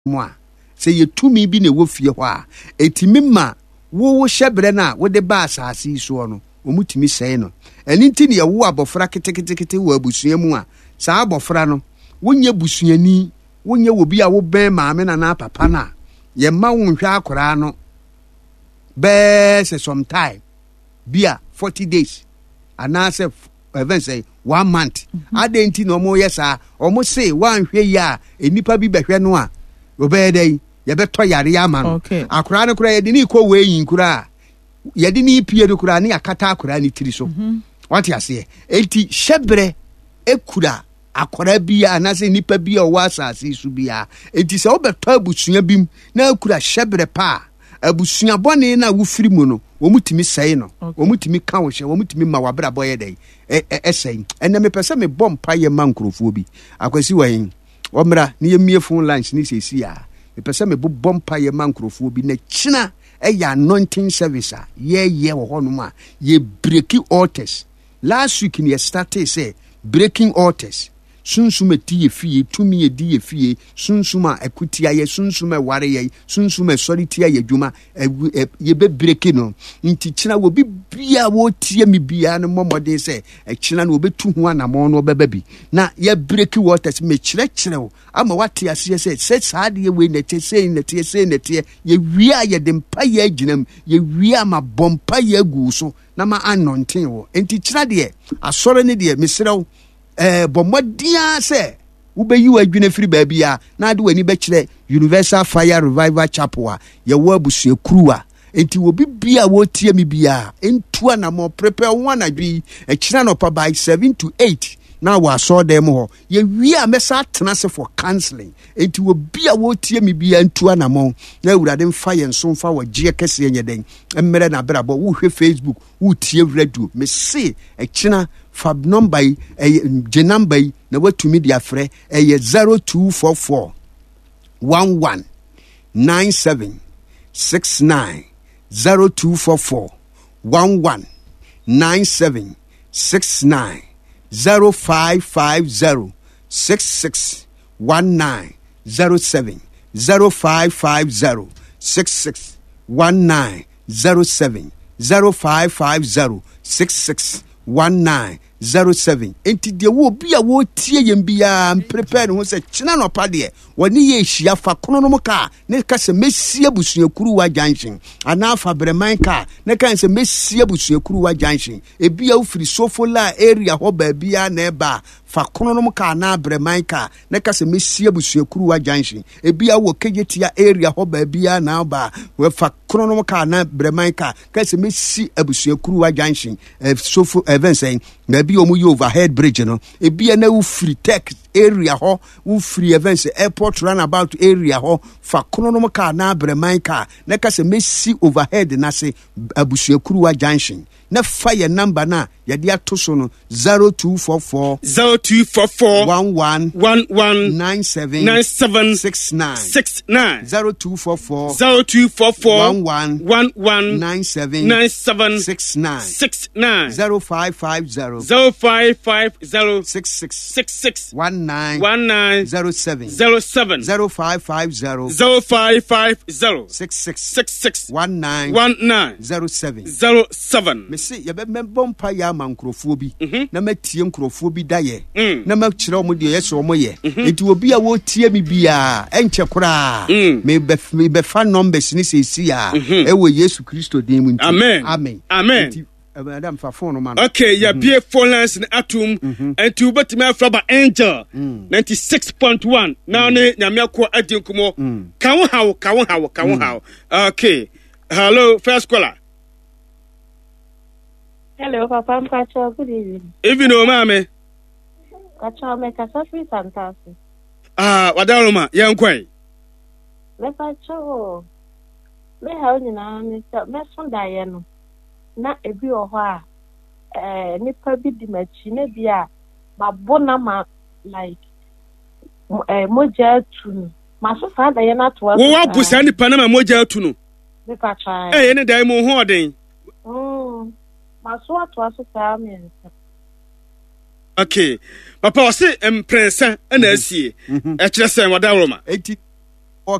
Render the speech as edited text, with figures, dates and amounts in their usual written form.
mo a sɛ yɛtumi bi na ɛwɔ fie hɔ a ɛtumi ma wo hyɛbrɛ no a wode ba asase yi soɔ no ɔmutumi sɛe no ɛno nti ne yɛwo abɔfra ketekete wɔ abusua mu a saa abɔfra no wonyɛ busuani wonyɛ wɔ bi a wobɛn maame na papa no a yɛma wo nhwɛ akoraa no bɛɛ sɛ sometime bia 40 days anaasɛ even say 1 month ade nti na ɔmo yɛ saa ɔmo se wanhwɛ yi a enipa bi bɛhwɛ no a obɛyɛ dɛ yɛbɛtɔ yare ama no akora no kora yɛde ne kɔ wei yin kora yɛde ne pie no kora ne yakata akora ne tiri so wɔte aseɛ enti hyɛbrɛ ekura akora bi a anaasɛ nipa bi a ɔwɔ asase so bi a enti sɛ wobɛtɔ abusua bi na akura hyɛbrɛ pa abusua bɔne na wofiri mu no wɔmutumi sɛe no wɔmutumi ka wo hyɛ wɔmutumi ma wabrabɔ yɛ dɛ ɛsɛe ɛnɛ mepɛ sɛ mebɔ mpa yɛ ma nkurɔfoɔ bi akwasi wɔ ɔmmra ne yɛmmie phone lines ne sɛsi a mepɛ sɛ mebobɔ mpa yɛ ma nkurɔfoɔ bi na kyina ɛyɛ anointing service a yɛyɛ wɔ hɔnom a yɛ breaking altars last week ne yɛstartee sɛ breaking altars sunsum eti ye fie tumi edi ye fie sunsum a ekutia ye sunsum a ware ye sunsum a solitia ye dwuma ye be break no nti kina wo bibia wo tie mi bia no momode se kina no obetu ho anamo no obeba bi na ye break waters me kire wo ama wate ase se saade we nete se ye wia ye de mpa ye aginam ye wia ma bompa ye agu so na ma anointing wo nti kina de asore ne de mesrew bomwadia sɛ wobɛyi wadwene firi baabi a na ade wani bɛkyerɛ Universal Fire Revival Chapel a yɛwɔ abusua kuruwa enti wobi bia wotie mi bia entua na mo prepare one adwi ɛkyerɛ no pa by 7 to 8 na wa so dem ho ye wi a mesa tena se for counseling enti wobi a wotie mi bia entua na mo na awurade mfa yɛn so mfa wɔ gye kɛse nyɛ den mmere na brabɔ wo hwɛ Facebook wo tie radio me se ɛkyena fab number je number na watumi dia frɛ 0244 11 97 69 0244 11 97 69 0550 66 19 07 0550 66 19 07 0550 66 1907 enti de wo bia wo tie yem bia prepare ho se kyena no pa de woni ye hia fa kono no ka ne ka se mesia busuakuru wa junction ana fa breman ka ne ka se mesia busuakuru wa junction e bia wo firi Sofola area ho ba bia na eba fa kono no ka na breman ka ne ka se mesia busuakuru wa junction e bia wo kejetia area ho ba bia na ba we fa kono no ka na breman ka se mesi abusuakuru wa junction Sofo even saying maybe omu you overhead bridge no e bia na wo free tech area ho wo free events airport runabout area ho fa kono no ka na breman ka na ka se mesi overhead na se abusuakuru wa junction na fire number na yade ato so no 0244 11 97 69 0244 11 97 69 0550 66 19 07 0550 66 19 07 mesi ye be bompa ya ma nkrofo bi na matie nkrofo bi daye na ma kire omo de yeso omo ye enti obi a wo tie mi bia enche kora me be fa numbers ni sesi ya ewo Yesu Kristo din mu amen Madam fa phone man okay ya bie phone lines in atum enti ubetime afra ba angel 96.1 now ne nyame akọ adinkumo kan wo hawo okay hello first caller. Hello, Papa. Good evening. Even o mama. Kacha me kasa free fantasy. Wadaroma, yankwai. Me pacho. Me ha nyina me sonda ye no. Na ebi oho a nipa bi di machi na bia babona ma like moja tu. Ma so fa da ye na to. Wo wa busa nipa na ma moja tu no. Me pacha. Ne dai mo ho oden. Okay. Papa was say emprensa na asie. E kire say wadaroma.